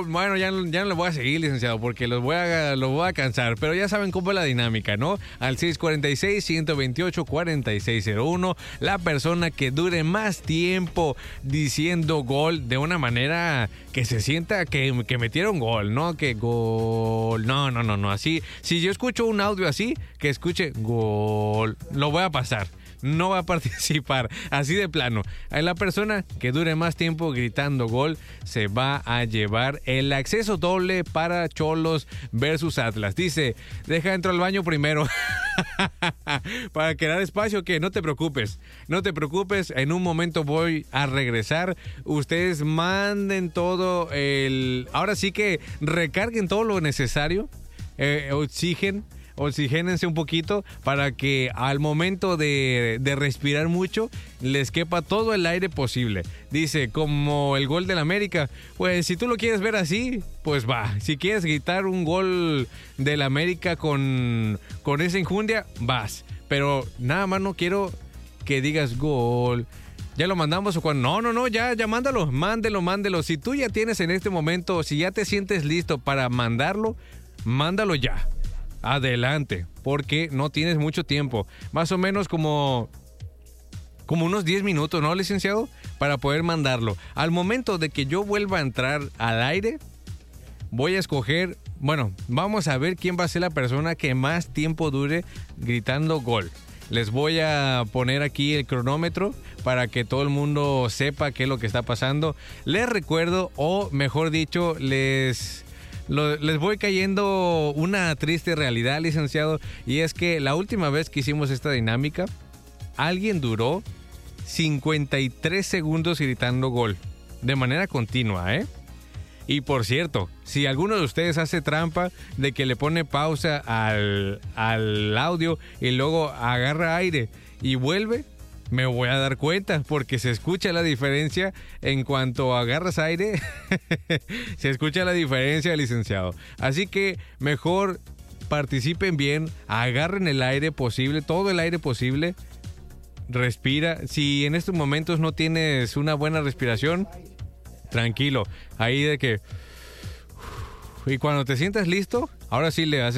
bueno, ya no le voy a seguir, licenciado, porque los voy a cansar. Pero ya saben cómo es la dinámica, ¿no? Al 646-128-4601. La persona que dure más tiempo diciendo gol de una manera que se sienta que metieron gol, ¿no? Que gol. No. Así, si yo escucho un audio así, que escuche gol, lo voy a pasar. No va a participar, así de plano. La persona que dure más tiempo gritando gol se va a llevar el acceso doble para Cholos versus Atlas. Dice, deja entro al baño primero. Para crear espacio, que no te preocupes, en un momento voy a regresar. Ustedes manden todo ahora sí que recarguen todo lo necesario, oxigénense un poquito para que al momento de respirar mucho les quepa todo el aire posible. Dice, como el gol del América, pues si tú lo quieres ver así, pues va. Si quieres gritar un gol del América con esa injundia, vas. Pero nada más no quiero que digas gol. ¿Ya lo mandamos o cuando? No, ya mándelo. Si tú ya tienes en este momento, si ya te sientes listo para mandarlo, mándalo ya. Adelante, porque no tienes mucho tiempo. Más o menos como unos 10 minutos, ¿no, licenciado? Para poder mandarlo. Al momento de que yo vuelva a entrar al aire, voy a escoger... Bueno, vamos a ver quién va a ser la persona que más tiempo dure gritando gol. Les voy a poner aquí el cronómetro para que todo el mundo sepa qué es lo que está pasando. Les recuerdo, o mejor dicho, les voy cayendo una triste realidad, licenciado, y es que la última vez que hicimos esta dinámica, alguien duró 53 segundos gritando gol, de manera continua, ¿eh? Y por cierto, si alguno de ustedes hace trampa de que le pone pausa al audio y luego agarra aire y vuelve, me voy a dar cuenta, porque se escucha la diferencia en cuanto agarras aire. Se escucha la diferencia, licenciado. Así que mejor participen bien, agarren el aire posible, todo el aire posible. Respira. Si en estos momentos no tienes una buena respiración, tranquilo. Ahí de que... Y cuando te sientas listo, ahora sí le haces